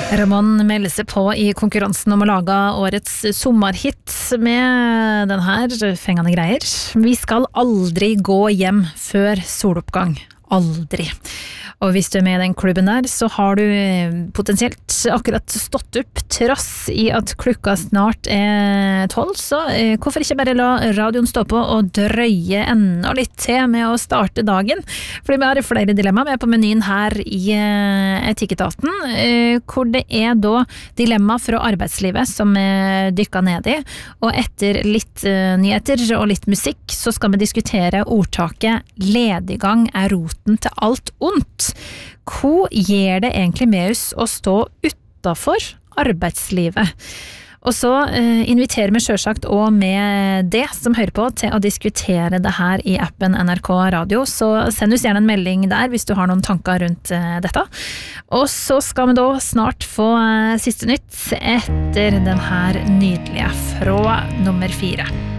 Ramón melder seg på I konkurransen om å lage årets sommerhit med den her fengende greier. Vi skal aldri gå hjem før soloppgang. Aldri. Og hvis du med I den klubben der, så har du potensielt akkurat stått opp trass I at klokka snart 12, så hvorfor ikke bare la radioen stå på og drøye enda litt til med å starte dagen? Fordi vi har flere dilemmaer med på menyen her I Etikketaten, hvor det da dilemma fra arbeidslivet som dykket ned I, og etter litt nyheter og litt musikk, så skal vi diskutere ordtaket «Ledigang roten til alt ondt». Hva gjør det egentlig med oss å stå utenfor arbeidslivet? Og så inviterer vi selvsagt også med det som hører på til å diskutere det her I appen NRK Radio, så send oss gjerne en melding der hvis du har noen tanker rundt dette. Og så skal vi da snart få siste nytt etter den her nydelige fra nummer 4.